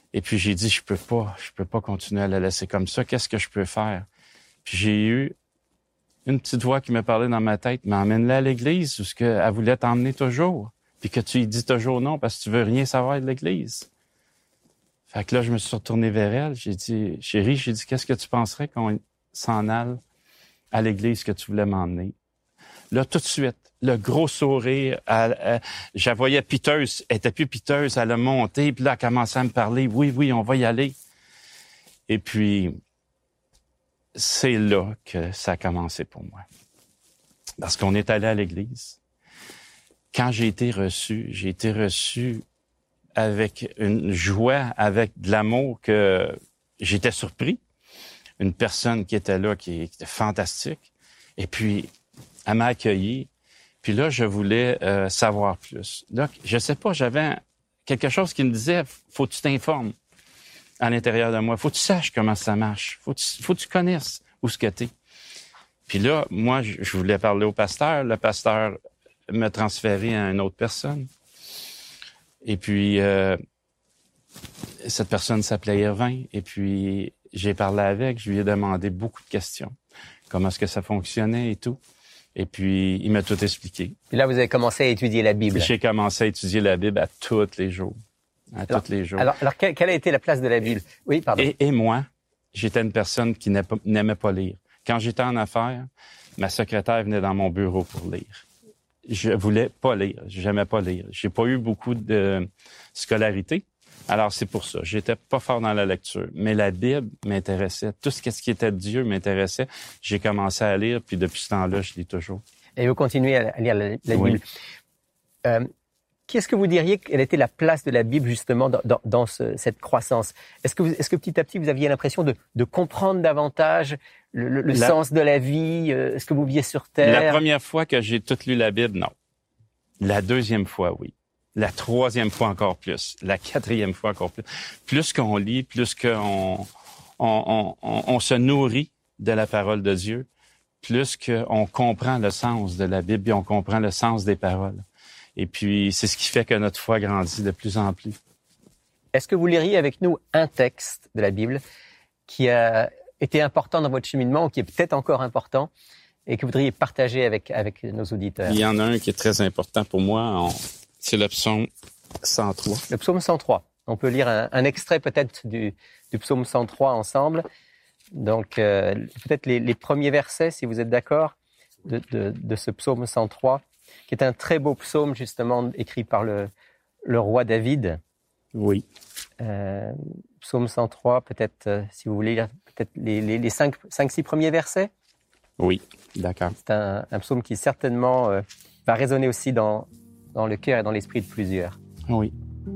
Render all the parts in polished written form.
Et puis j'ai dit, je peux pas continuer à la laisser comme ça. Qu'est-ce que je peux faire? Puis j'ai eu une petite voix qui me parlait dans ma tête, mais emmène-la à l'église, parce qu'elle voulait t'emmener toujours. Puis que tu lui dis toujours non, parce que tu veux rien savoir de l'église. Fait que là, je me suis retourné vers elle. J'ai dit, chérie, qu'est-ce que tu penserais qu'on s'en aille à l'église que tu voulais m'emmener? Là, tout de suite, le gros sourire, je la voyais piteuse, elle était plus piteuse, elle a monté, puis là, elle a commencé à me parler, oui, on va y aller. Et puis, c'est là que ça a commencé pour moi. Parce qu'on est allé à l'église. Quand j'ai été reçu avec une joie, avec de l'amour que j'étais surpris. Une personne qui était là, qui était fantastique. Et puis, elle m'a accueilli. Puis là, je voulais savoir plus. Là, je sais pas, j'avais quelque chose qui me disait, faut que tu t'informes à l'intérieur de moi. Faut que tu saches comment ça marche. Faut que tu connaisses où ce que t'es. Puis là, moi, je voulais parler au pasteur. Le pasteur me transférait à une autre personne. Et puis, cette personne s'appelait Irvin. Et puis, j'ai parlé avec, je lui ai demandé beaucoup de questions. Comment est-ce que ça fonctionnait et tout. Et puis, il m'a tout expliqué. Et là, vous avez commencé à étudier la Bible. J'ai commencé à étudier la Bible à tous les jours. Tous les jours. Alors, quelle a été la place de la Bible? Oui, pardon. Et moi, j'étais une personne qui n'aimait pas lire. Quand j'étais en affaires, ma secrétaire venait dans mon bureau pour lire. Je voulais pas lire. J'aimais pas lire. J'ai pas eu beaucoup de scolarité. Alors, c'est pour ça. J'étais pas fort dans la lecture. Mais la Bible m'intéressait. Tout ce qui était de Dieu m'intéressait. J'ai commencé à lire, puis depuis ce temps-là, je lis toujours. Et vous continuez à lire la Bible. Oui. Qu'est-ce que vous diriez quelle était la place de la Bible, justement, dans cette croissance? Est-ce que petit à petit, vous aviez l'impression de comprendre davantage le sens de la vie, ce que vous viviez sur Terre? La première fois que j'ai toute lu la Bible, non. La deuxième fois, oui. La troisième fois, encore plus. La quatrième fois, encore plus. Plus qu'on lit, plus qu'on on se nourrit de la parole de Dieu, plus qu'on comprend le sens de la Bible et on comprend le sens des paroles. Et puis, c'est ce qui fait que notre foi grandit de plus en plus. Est-ce que vous liriez avec nous un texte de la Bible qui a été important dans votre cheminement ou qui est peut-être encore important et que vous voudriez partager avec nos auditeurs? Il y en a un qui est très important pour moi. C'est le psaume 103. Le psaume 103. On peut lire un extrait peut-être du psaume 103 ensemble. Donc, peut-être les premiers versets, si vous êtes d'accord, de ce psaume 103, qui est un très beau psaume, justement, écrit par le roi David. Oui. Psaume 103, peut-être, si vous voulez lire peut-être les 5-6 premiers versets. Oui, d'accord. C'est un psaume qui, certainement, va résonner aussi dans le cœur et dans l'esprit de plusieurs. Oui.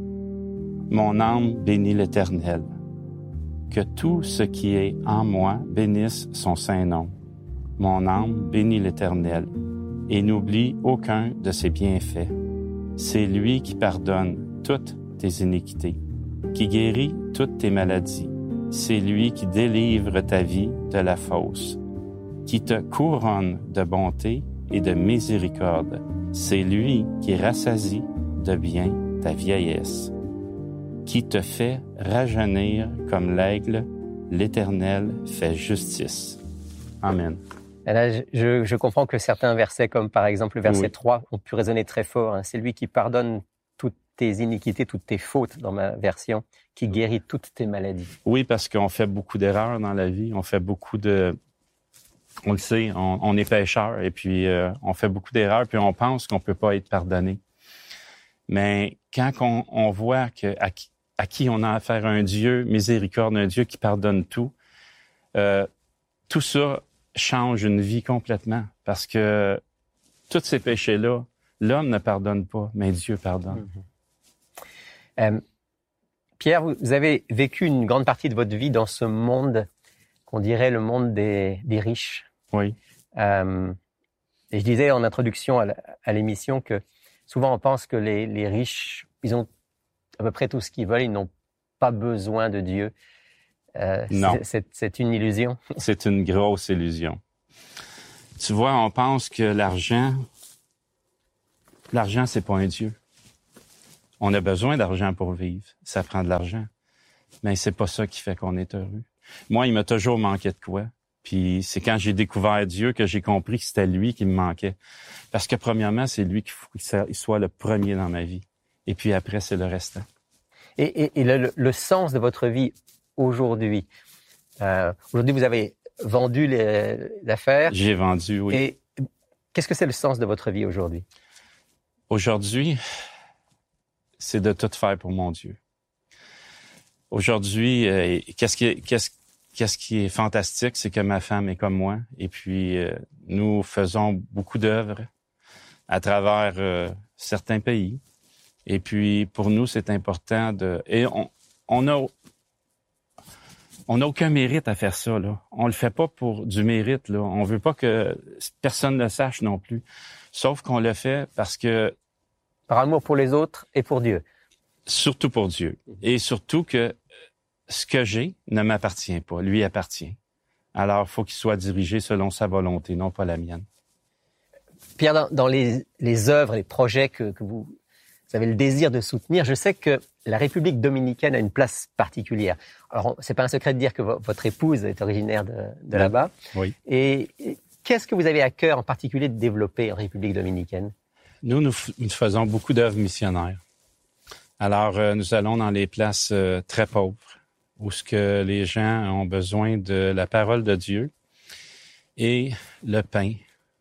Mon âme bénit l'Éternel. Que tout ce qui est en moi bénisse son saint nom. Mon âme bénit l'Éternel et n'oublie aucun de ses bienfaits. C'est lui qui pardonne toutes tes iniquités, qui guérit toutes tes maladies. C'est lui qui délivre ta vie de la fosse, qui te couronne de bonté et de miséricorde. C'est lui qui rassasie de bien ta vieillesse, qui te fait rajeunir comme l'aigle. L'Éternel fait justice. Amen. Et là, je comprends que certains versets, comme par exemple le verset 3, ont pu résonner très fort. Hein. C'est lui qui pardonne toutes tes iniquités, toutes tes fautes, dans ma version, qui guérit toutes tes maladies. Oui, parce qu'on fait beaucoup d'erreurs dans la vie. On fait beaucoup de... On le sait, on est pécheurs et puis on fait beaucoup d'erreurs puis on pense qu'on peut pas être pardonné. Mais quand on voit à qui on a affaire, un Dieu miséricorde, un Dieu qui pardonne tout, tout ça change une vie complètement parce que tous ces péchés-là, l'homme ne pardonne pas, mais Dieu pardonne. Pierre, vous avez vécu une grande partie de votre vie dans ce monde qu'on dirait le monde des riches. Oui. Et je disais en introduction à l'émission que souvent on pense que les riches, ils ont à peu près tout ce qu'ils veulent, ils n'ont pas besoin de Dieu. Non. C'est une illusion. C'est une grosse illusion. Tu vois, on pense que l'argent, c'est pas un Dieu. On a besoin d'argent pour vivre. Ça prend de l'argent. mais c'est pas ça qui fait qu'on est heureux. Moi, il m'a toujours manqué de quoi. Puis c'est quand j'ai découvert Dieu que j'ai compris que c'était lui qui me manquait. Parce que premièrement, c'est lui qu'il faut qu'il soit le premier dans ma vie. Et puis après, c'est le restant. Et le sens de votre vie aujourd'hui, aujourd'hui vous avez vendu l'affaire. J'ai vendu, oui. Et qu'est-ce que c'est le sens de votre vie aujourd'hui? Aujourd'hui, c'est de tout faire pour mon Dieu. Aujourd'hui, qu'est-ce qui est fantastique, c'est que ma femme est comme moi. Et puis, nous faisons beaucoup d'œuvres à travers certains pays. Et puis, pour nous, c'est important et on n'a aucun mérite à faire ça, là. On le fait pas pour du mérite, là. On veut pas que personne ne le sache non plus. Sauf qu'on le fait parce que... Par amour pour les autres et pour Dieu. Surtout pour Dieu. Et surtout que ce que j'ai ne m'appartient pas. Lui appartient. Alors, il faut qu'il soit dirigé selon sa volonté, non pas la mienne. Pierre, dans les œuvres, les projets que vous avez le désir de soutenir, je sais que la République dominicaine a une place particulière. Alors, c'est pas un secret de dire que votre épouse est originaire de là-bas. Oui. Et qu'est-ce que vous avez à cœur en particulier de développer en République dominicaine? Nous faisons beaucoup d'œuvres missionnaires. Alors, nous allons dans les places très pauvres, où ce que les gens ont besoin de la parole de Dieu et le pain.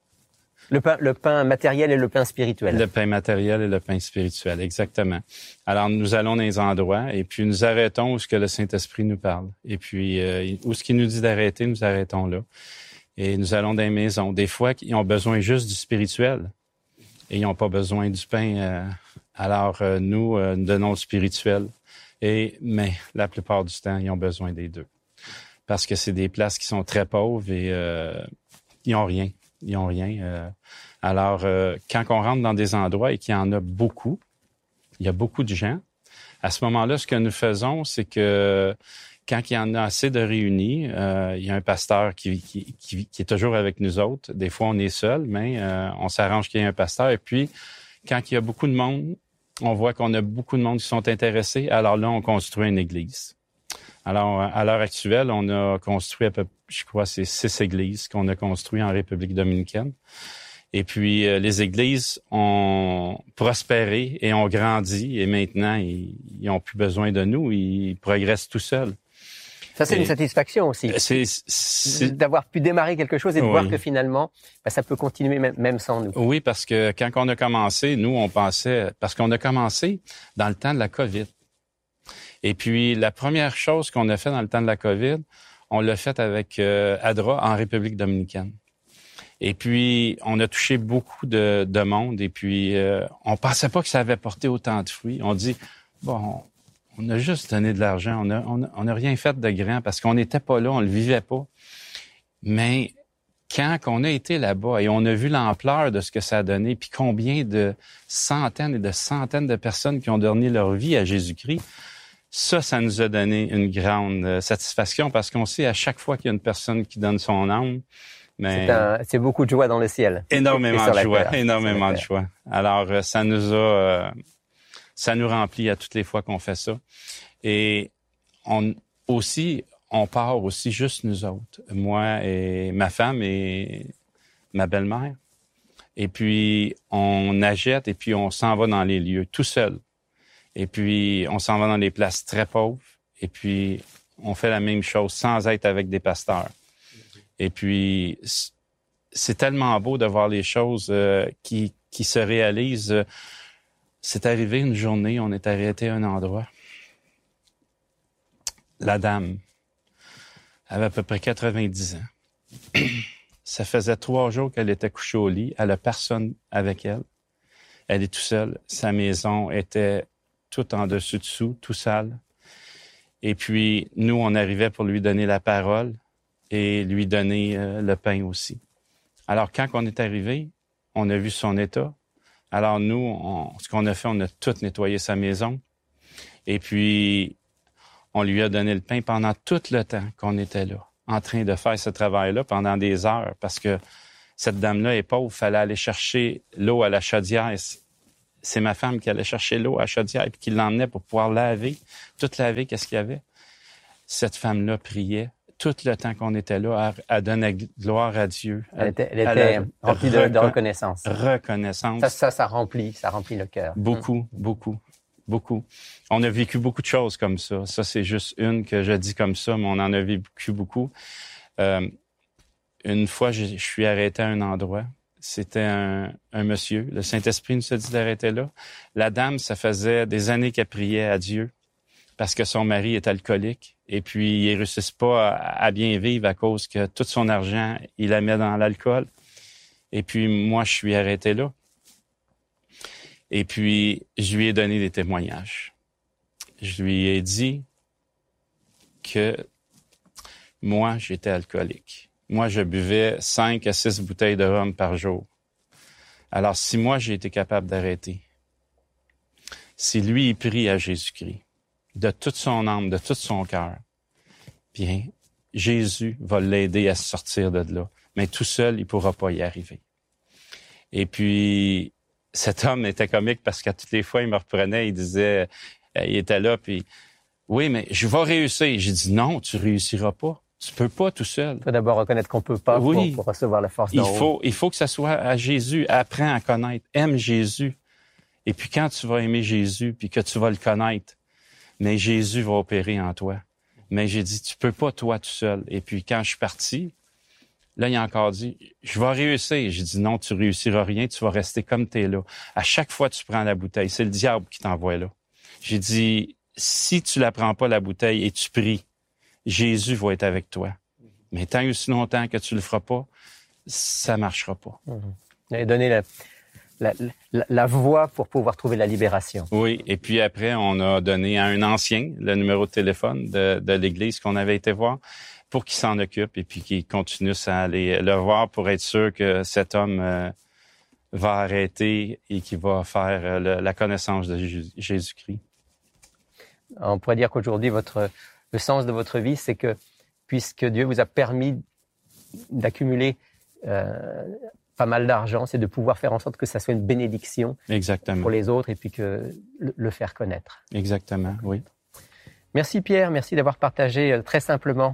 Le pain matériel et le pain spirituel. Le pain matériel et le pain spirituel, exactement. Alors, nous allons dans les endroits et puis nous arrêtons où ce que le Saint-Esprit nous parle. Et puis, où ce qu'il nous dit d'arrêter, nous arrêtons là. Et nous allons dans les maisons. Des fois, ils ont besoin juste du spirituel et ils n'ont pas besoin du pain. Alors, nous donnons le spirituel. Mais la plupart du temps, ils ont besoin des deux. Parce que c'est des places qui sont très pauvres et ils n'ont rien. Ils n'ont rien. Alors, quand on rentre dans des endroits et qu'il y en a beaucoup, il y a beaucoup de gens, à ce moment-là, ce que nous faisons, c'est que quand il y en a assez de réunis, il y a un pasteur qui est toujours avec nous autres. Des fois, on est seul, mais on s'arrange qu'il y ait un pasteur. Et puis, quand il y a beaucoup de monde, on voit qu'on a beaucoup de monde qui sont intéressés. Alors là, on construit une église. Alors, à l'heure actuelle, on a construit je crois, c'est 6 églises qu'on a construites en République dominicaine. Et puis, les églises ont prospéré et ont grandi. Et maintenant, ils n'ont plus besoin de nous. Ils progressent tout seuls. Ça, c'est une satisfaction aussi. C'est d'avoir pu démarrer quelque chose et de voir que finalement, ça peut continuer même sans nous. Oui, parce que quand on a commencé, nous, on pensait... Parce qu'on a commencé dans le temps de la COVID. Et puis, la première chose qu'on a fait dans le temps de la COVID, on l'a fait avec ADRA en République dominicaine. Et puis, on a touché beaucoup de monde. Et puis, on pensait pas que ça avait porté autant de fruits. On dit, bon, on a juste donné de l'argent. On a rien fait de grand parce qu'on n'était pas là, on le vivait pas. Mais quand on a été là-bas et on a vu l'ampleur de ce que ça a donné, puis combien de centaines et de centaines de personnes qui ont donné leur vie à Jésus-Christ, ça nous a donné une grande satisfaction parce qu'on sait à chaque fois qu'il y a une personne qui donne son âme, mais c'est beaucoup de joie dans le ciel. Énormément de joie, énormément de joie. Alors, ça nous remplit à toutes les fois qu'on fait ça. Et on part aussi juste nous autres, moi et ma femme et ma belle-mère. Et puis, on achète et puis on s'en va dans les lieux tout seul. Et puis, on s'en va dans des places très pauvres. Et puis, on fait la même chose sans être avec des pasteurs. Et puis, c'est tellement beau de voir les choses qui se réalisent. C'est arrivé une journée, on est arrêté à un endroit. La dame avait à peu près 90 ans. Ça faisait 3 jours qu'elle était couchée au lit. Elle n'a personne avec elle. Elle est toute seule. Sa maison était tout en dessus-dessous, tout sale. Et puis, nous, on arrivait pour lui donner la parole et lui donner le pain aussi. Alors, quand on est arrivé, on a vu son état. Alors, nous, ce qu'on a fait, on a tout nettoyé sa maison. Et puis, on lui a donné le pain pendant tout le temps qu'on était là, en train de faire ce travail-là pendant des heures, parce que cette dame-là est pauvre, il fallait aller chercher l'eau à la chaudière. C'est ma femme qui allait chercher l'eau à la chaudière et qui l'emmenait pour pouvoir laver, tout laver, qu'est-ce qu'il y avait. cette femme-là priait. Tout le temps qu'on était là, elle donnait gloire à Dieu. Elle était remplie de reconnaissance. Reconnaissance. Ça remplit le cœur. Beaucoup. On a vécu beaucoup de choses comme ça. Ça, c'est juste une que je dis comme ça, mais on en a vécu beaucoup. Une fois, je suis arrêté à un endroit. C'était un monsieur. Le Saint-Esprit nous a dit d'arrêter là. La dame, ça faisait des années qu'elle priait à Dieu parce que son mari est alcoolique. Et puis, il ne réussit pas à bien vivre à cause que tout son argent, il la met dans l'alcool. Et puis, moi, je suis arrêté là. Et puis, je lui ai donné des témoignages. Je lui ai dit que moi, j'étais alcoolique. Moi, je buvais 5 à 6 bouteilles de rhum par jour. Alors, si moi, j'ai été capable d'arrêter, si lui, il prie à Jésus-Christ, de toute son âme, de tout son cœur, bien, Jésus va l'aider à sortir de là. Mais tout seul, il ne pourra pas y arriver. Et puis, cet homme était comique parce qu'à toutes les fois, il me reprenait, il disait, il était là, puis « Oui, mais je vais réussir. » J'ai dit « Non, tu réussiras pas. Tu peux pas tout seul. » Il faut d'abord reconnaître qu'on peut pas pour recevoir la force d'en haut. Il faut que ça soit à Jésus. Apprends à connaître. Aime Jésus. Et puis quand tu vas aimer Jésus, puis que tu vas le connaître, mais Jésus va opérer en toi. Mais j'ai dit, tu peux pas toi tout seul. Et puis quand je suis parti, là, il a encore dit, je vais réussir. J'ai dit, non, tu réussiras rien, tu vas rester comme tu es là. À chaque fois, tu prends la bouteille. C'est le diable qui t'envoie là. J'ai dit, si tu la prends pas, la bouteille, et tu pries, Jésus va être avec toi. Mais tant et aussi longtemps que tu le feras pas, ça marchera pas. Et donner la voie pour pouvoir trouver la libération. Oui, et puis après, on a donné à un ancien le numéro de téléphone de l'église qu'on avait été voir pour qu'il s'en occupe et puis qu'il continue à aller le voir pour être sûr que cet homme va arrêter et qu'il va faire la connaissance de Jésus-Christ. On pourrait dire qu'aujourd'hui, le sens de votre vie, c'est que puisque Dieu vous a permis d'accumuler pas mal d'argent, c'est de pouvoir faire en sorte que ça soit une bénédiction pour les autres et puis que le faire connaître. Exactement, oui. Merci Pierre, merci d'avoir partagé très simplement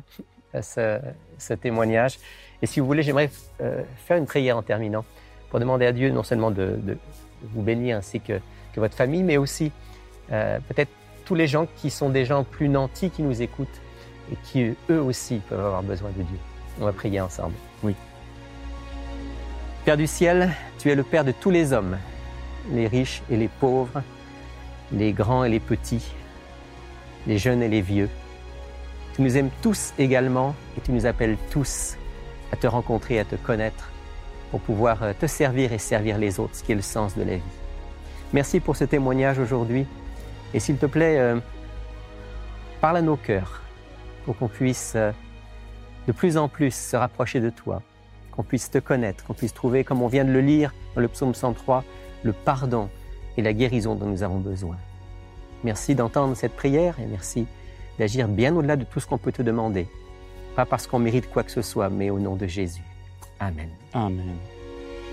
ce témoignage. Et si vous voulez, j'aimerais faire une prière en terminant pour demander à Dieu non seulement de vous bénir ainsi que votre famille, mais aussi peut-être tous les gens qui sont des gens plus nantis qui nous écoutent et qui eux aussi peuvent avoir besoin de Dieu. On va prier ensemble. Oui. Père du ciel, tu es le Père de tous les hommes, les riches et les pauvres, les grands et les petits, les jeunes et les vieux. Tu nous aimes tous également et tu nous appelles tous à te rencontrer, à te connaître pour pouvoir te servir et servir les autres, ce qui est le sens de la vie. Merci pour ce témoignage aujourd'hui et s'il te plaît, parle à nos cœurs pour qu'on puisse de plus en plus se rapprocher de toi, qu'on puisse te connaître, qu'on puisse trouver, comme on vient de le lire dans le psaume 103, le pardon et la guérison dont nous avons besoin. Merci d'entendre cette prière et merci d'agir bien au-delà de tout ce qu'on peut te demander. Pas parce qu'on mérite quoi que ce soit, mais au nom de Jésus. Amen. Amen.